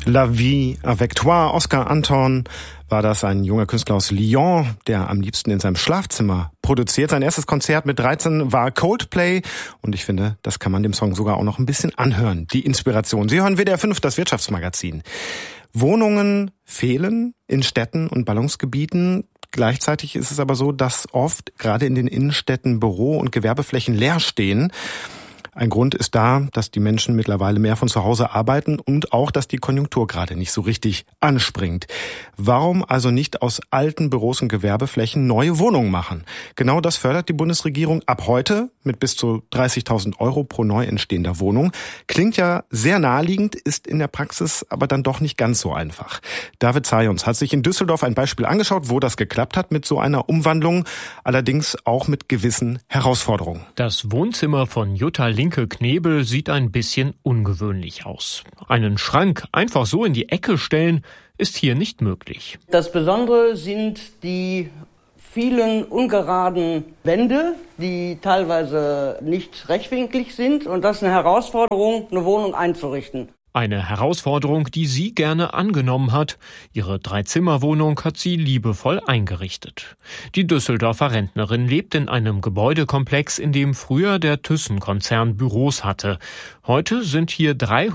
La Vie avec toi, Oscar Anton, war das ein junger Künstler aus Lyon, der am liebsten in seinem Schlafzimmer produziert. Sein erstes Konzert mit 13 war Coldplay und ich finde, das kann man dem Song sogar auch noch ein bisschen anhören, die Inspiration. Sie hören WDR 5, das Wirtschaftsmagazin. Wohnungen fehlen in Städten und Ballungsgebieten. Gleichzeitig ist es aber so, dass oft gerade in den Innenstädten Büro- und Gewerbeflächen leer stehen. Ein Grund ist da, dass die Menschen mittlerweile mehr von zu Hause arbeiten und auch, dass die Konjunktur gerade nicht so richtig anspringt. Warum also nicht aus alten Büros und Gewerbeflächen neue Wohnungen machen? Genau das fördert die Bundesregierung ab heute mit bis zu 30.000 € pro neu entstehender Wohnung. Klingt ja sehr naheliegend, ist in der Praxis aber dann doch nicht ganz so einfach. David Zajons hat sich in Düsseldorf ein Beispiel angeschaut, wo das geklappt hat mit so einer Umwandlung, allerdings auch mit gewissen Herausforderungen. Das Wohnzimmer von Jutta Linke-Knebel sieht ein bisschen ungewöhnlich aus. Einen Schrank einfach so in die Ecke stellen, ist hier nicht möglich. Das Besondere sind die vielen ungeraden Wände, die teilweise nicht rechtwinklig sind. Und das ist eine Herausforderung, eine Wohnung einzurichten. Eine Herausforderung, die sie gerne angenommen hat. Ihre 3-Zimmer-Wohnung hat sie liebevoll eingerichtet. Die Düsseldorfer Rentnerin lebt in einem Gebäudekomplex, in dem früher der Thyssen-Konzern Büros hatte. Heute sind hier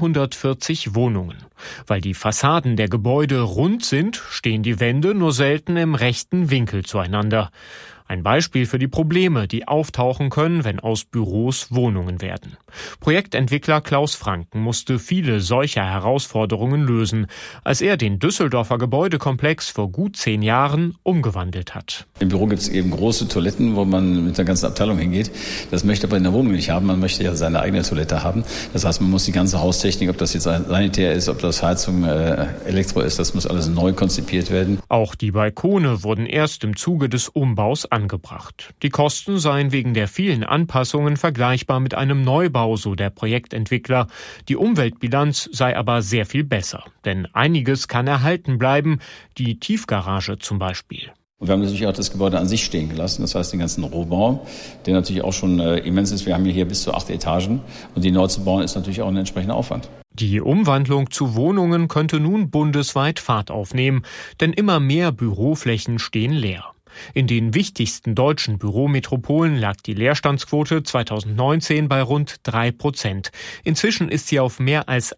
340 Wohnungen. Weil die Fassaden der Gebäude rund sind, stehen die Wände nur selten im rechten Winkel zueinander. Ein Beispiel für die Probleme, die auftauchen können, wenn aus Büros Wohnungen werden. Projektentwickler Klaus Franken musste viele solcher Herausforderungen lösen, als er den Düsseldorfer Gebäudekomplex vor gut 10 Jahren umgewandelt hat. Im Büro gibt es eben große Toiletten, wo man mit der ganzen Abteilung hingeht. Das möchte aber in der Wohnung nicht haben. Man möchte ja seine eigene Toilette haben. Das heißt, man muss die ganze Haustechnik, ob das jetzt sanitär ist, ob das Heizung, Elektro ist, das muss alles neu konzipiert werden. Auch die Balkone wurden erst im Zuge des Umbaus angebracht. Die Kosten seien wegen der vielen Anpassungen vergleichbar mit einem Neubau, so der Projektentwickler. Die Umweltbilanz sei aber sehr viel besser, denn einiges kann erhalten bleiben, die Tiefgarage zum Beispiel. Und wir haben natürlich auch das Gebäude an sich stehen gelassen, das heißt den ganzen Rohbau, der natürlich auch schon immens ist. Wir haben hier bis zu 8 Etagen und die neu zu bauen ist natürlich auch ein entsprechender Aufwand. Die Umwandlung zu Wohnungen könnte nun bundesweit Fahrt aufnehmen, denn immer mehr Büroflächen stehen leer. In den wichtigsten deutschen Bürometropolen lag die Leerstandsquote 2019 bei rund 3%. Inzwischen ist sie auf mehr als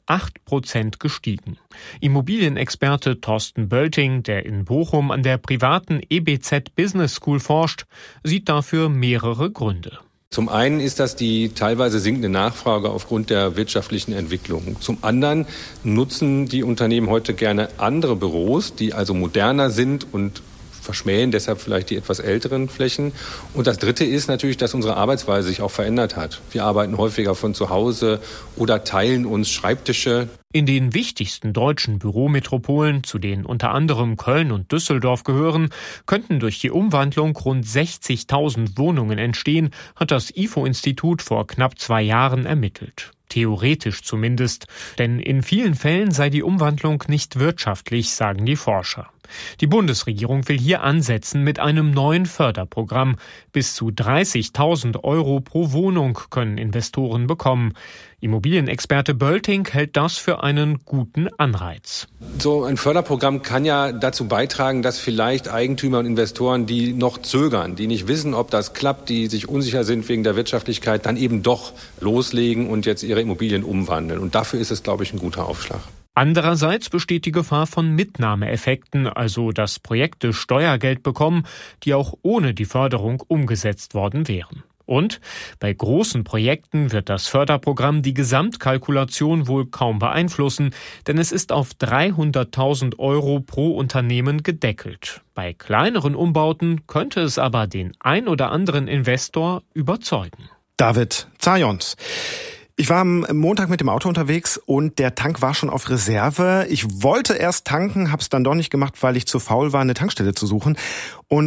8% gestiegen. Immobilienexperte Thorsten Bölting, der in Bochum an der privaten EBZ Business School forscht, sieht dafür mehrere Gründe. Zum einen ist das die teilweise sinkende Nachfrage aufgrund der wirtschaftlichen Entwicklung. Zum anderen nutzen die Unternehmen heute gerne andere Büros, die also moderner sind und verschmähen deshalb vielleicht die etwas älteren Flächen. Und das Dritte ist natürlich, dass unsere Arbeitsweise sich auch verändert hat. Wir arbeiten häufiger von zu Hause oder teilen uns Schreibtische. In den wichtigsten deutschen Bürometropolen, zu denen unter anderem Köln und Düsseldorf gehören, könnten durch die Umwandlung rund 60.000 Wohnungen entstehen, hat das IFO-Institut vor knapp 2 Jahren ermittelt. Theoretisch zumindest, denn in vielen Fällen sei die Umwandlung nicht wirtschaftlich, sagen die Forscher. Die Bundesregierung will hier ansetzen mit einem neuen Förderprogramm. Bis zu 30.000 € pro Wohnung können Investoren bekommen. Immobilienexperte Bölting hält das für einen guten Anreiz. So ein Förderprogramm kann ja dazu beitragen, dass vielleicht Eigentümer und Investoren, die noch zögern, die nicht wissen, ob das klappt, die sich unsicher sind wegen der Wirtschaftlichkeit, dann eben doch loslegen und jetzt ihre Immobilien umwandeln. Und dafür ist es, glaube ich, ein guter Aufschlag. Andererseits besteht die Gefahr von Mitnahmeeffekten, also dass Projekte Steuergeld bekommen, die auch ohne die Förderung umgesetzt worden wären. Und bei großen Projekten wird das Förderprogramm die Gesamtkalkulation wohl kaum beeinflussen, denn es ist auf 300.000 € pro Unternehmen gedeckelt. Bei kleineren Umbauten könnte es aber den ein oder anderen Investor überzeugen. David Zajons. Ich war am Montag mit dem Auto unterwegs und der Tank war schon auf Reserve. Ich wollte erst tanken, hab's dann doch nicht gemacht, weil ich zu faul war, eine Tankstelle zu suchen. Und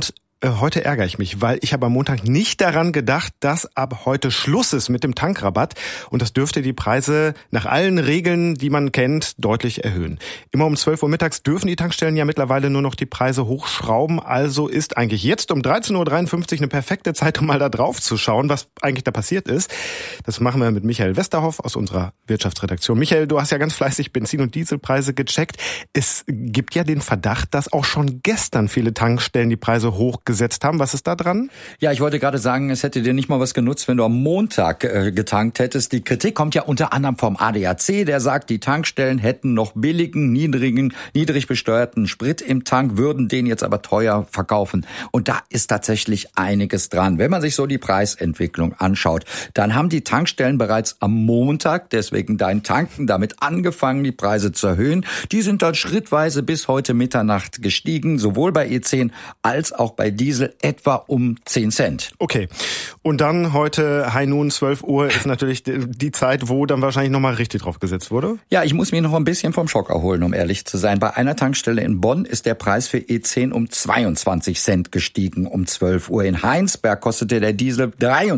heute ärgere ich mich, weil ich habe am Montag nicht daran gedacht, dass ab heute Schluss ist mit dem Tankrabatt. Und das dürfte die Preise nach allen Regeln, die man kennt, deutlich erhöhen. Immer um 12 Uhr mittags dürfen die Tankstellen ja mittlerweile nur noch die Preise hochschrauben. Also ist eigentlich jetzt um 13.53 Uhr eine perfekte Zeit, um mal da drauf zu schauen, was eigentlich da passiert ist. Das machen wir mit Michael Westerhoff aus unserer Wirtschaftsredaktion. Michael, du hast ja ganz fleißig Benzin- und Dieselpreise gecheckt. Es gibt ja den Verdacht, dass auch schon gestern viele Tankstellen die Preise hochgesetzt haben. Was ist da dran? Ja, ich wollte gerade sagen, es hätte dir nicht mal was genutzt, wenn du am Montag getankt hättest. Die Kritik kommt ja unter anderem vom ADAC, der sagt, die Tankstellen hätten noch billigen, niedrig besteuerten Sprit im Tank, würden den jetzt aber teuer verkaufen. Und da ist tatsächlich einiges dran. Wenn man sich so die Preisentwicklung anschaut, dann haben die Tankstellen bereits am Montag, deswegen dein Tanken, damit angefangen, die Preise zu erhöhen. Die sind dann schrittweise bis heute Mitternacht gestiegen, sowohl bei E10 als auch bei Diesel etwa um 10 Cent. Okay. Und dann heute High Noon, 12 Uhr ist natürlich die Zeit, wo dann wahrscheinlich nochmal richtig drauf gesetzt wurde. Ja, ich muss mich noch ein bisschen vom Schock erholen, um ehrlich zu sein. Bei einer Tankstelle in Bonn ist der Preis für E10 um 22 Cent gestiegen um 12 Uhr. In Heinsberg kostete der Diesel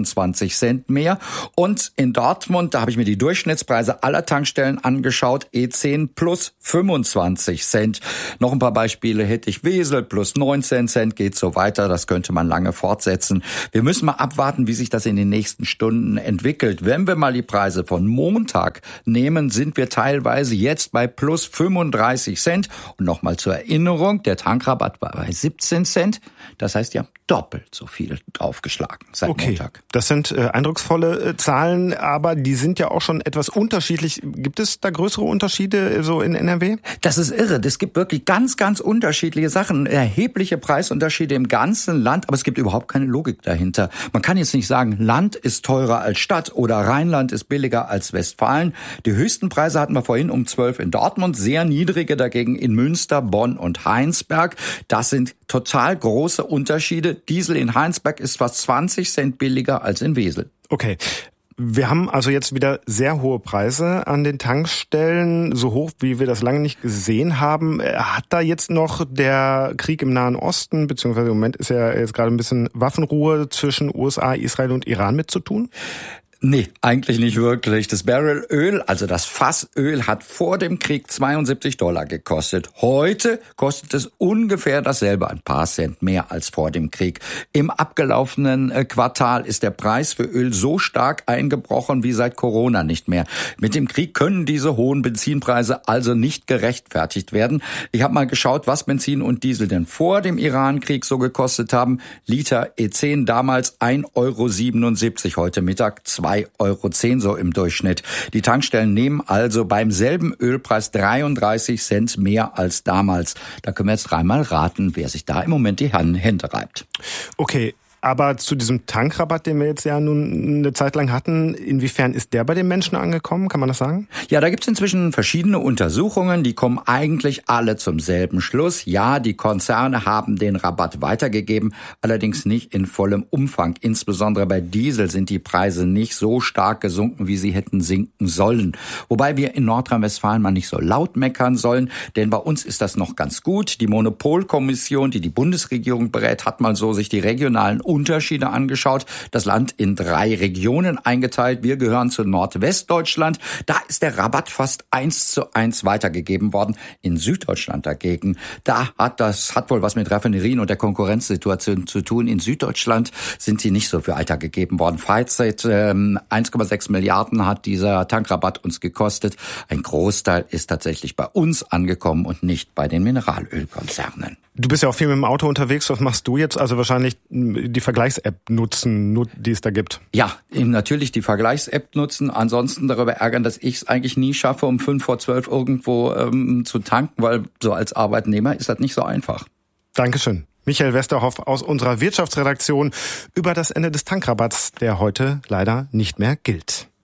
23 Cent mehr. Und in Dortmund, da habe ich mir die Durchschnittspreise aller Tankstellen angeschaut, E10 plus 25 Cent. Noch ein paar Beispiele hätte ich. Wesel plus 19 Cent, geht so weiter. Das könnte man lange fortsetzen. Wir müssen mal abwarten, wie sich das in den nächsten Stunden entwickelt. Wenn wir mal die Preise von Montag nehmen, sind wir teilweise jetzt bei plus 35 Cent. Und nochmal zur Erinnerung, der Tankrabatt war bei 17 Cent. Das heißt, ja, doppelt so viel draufgeschlagen seit Montag. Das sind eindrucksvolle Zahlen, aber die sind ja auch schon etwas unterschiedlich. Gibt es da größere Unterschiede so in NRW? Das ist irre. Es gibt wirklich ganz, ganz unterschiedliche Sachen. Erhebliche Preisunterschiede im ganzen Land, aber es gibt überhaupt keine Logik dahinter. Man kann jetzt nicht sagen, Land ist teurer als Stadt oder Rheinland ist billiger als Westfalen. Die höchsten Preise hatten wir vorhin um 12 in Dortmund, sehr niedrige dagegen in Münster, Bonn und Heinsberg. Das sind total große Unterschiede. Diesel in Heinsberg ist fast 20 Cent billiger als in Wesel. Okay. Wir haben also jetzt wieder sehr hohe Preise an den Tankstellen, so hoch, wie wir das lange nicht gesehen haben. Hat da jetzt noch der Krieg im Nahen Osten, beziehungsweise im Moment ist ja jetzt gerade ein bisschen Waffenruhe zwischen USA, Israel und Iran mit zu tun? Nee, eigentlich nicht wirklich. Das Barrel Öl, also das Fassöl, hat vor dem Krieg $72 gekostet. Heute kostet es ungefähr dasselbe, ein paar Cent mehr als vor dem Krieg. Im abgelaufenen Quartal ist der Preis für Öl so stark eingebrochen wie seit Corona nicht mehr. Mit dem Krieg können diese hohen Benzinpreise also nicht gerechtfertigt werden. Ich habe mal geschaut, was Benzin und Diesel denn vor dem Irankrieg so gekostet haben. Liter E10 damals 1,77 €, heute Mittag 2,10 € so im Durchschnitt. Die Tankstellen nehmen also beim selben Ölpreis 33 Cent mehr als damals. Da können wir jetzt dreimal raten, wer sich da im Moment die Hände reibt. Okay. Aber zu diesem Tankrabatt, den wir jetzt ja nun eine Zeit lang hatten, inwiefern ist der bei den Menschen angekommen? Kann man das sagen? Ja, da gibt's inzwischen verschiedene Untersuchungen, die kommen eigentlich alle zum selben Schluss. Ja, die Konzerne haben den Rabatt weitergegeben, allerdings nicht in vollem Umfang. Insbesondere bei Diesel sind die Preise nicht so stark gesunken, wie sie hätten sinken sollen. Wobei wir in Nordrhein-Westfalen mal nicht so laut meckern sollen, denn bei uns ist das noch ganz gut. Die Monopolkommission, die die Bundesregierung berät, hat mal so sich die regionalen Unterschiede angeschaut. Das Land in 3 Regionen eingeteilt. Wir gehören zu Nordwestdeutschland. Da ist der Rabatt fast 1:1 weitergegeben worden. In Süddeutschland dagegen, da hat wohl was mit Raffinerien und der Konkurrenzsituation zu tun. In Süddeutschland sind sie nicht so für weitergegeben worden. Fazit, 1,6 Milliarden hat dieser Tankrabatt uns gekostet. Ein Großteil ist tatsächlich bei uns angekommen und nicht bei den Mineralölkonzernen. Du bist ja auch viel mit dem Auto unterwegs. Was machst du jetzt? Also wahrscheinlich die Vergleichs-App nutzen, die es da gibt. Ja, natürlich die Vergleichs-App nutzen. Ansonsten darüber ärgern, dass ich es eigentlich nie schaffe, um 11:55 irgendwo zu tanken, weil so als Arbeitnehmer ist das nicht so einfach. Dankeschön. Michael Westerhoff aus unserer Wirtschaftsredaktion über das Ende des Tankrabatts, der heute leider nicht mehr gilt.